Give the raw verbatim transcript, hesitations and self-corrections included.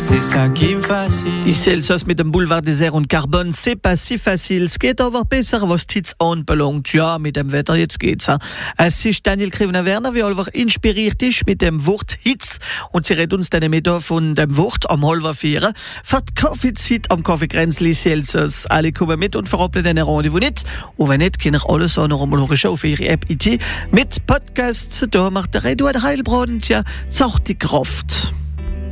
c'est ça qui me fascine. Ici Elsass mit dem Boulevard Désert und Carbone, c'est pas si facile. Es geht aber besser, was Titz anbelangt. Ja, mit dem Wetter jetzt geht's. Ha. Es ist Daniel Krivner-Werner, wie einfach inspiriert ist mit dem Wort Hitz. Und sie redet uns dann mit von dem Wort am halber vier. Für die Kaffeezeit am Kaffeekränzli ici Elsass. Alle kommen mit und verrappeln den Rendezvous nicht. Und wenn nicht, können ihr alles auch noch einmal auf ihre App I T mit Podcasts. Da macht der Eduard Heilbrand ja zart die Kraft.